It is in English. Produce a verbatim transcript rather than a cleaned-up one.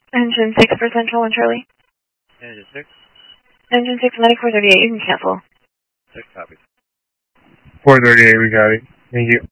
Engine six for Central and Charlie. Engine six. Engine six, Medic four thirty-eight, you can cancel. six copies. four thirty-eight, we got it. Thank you.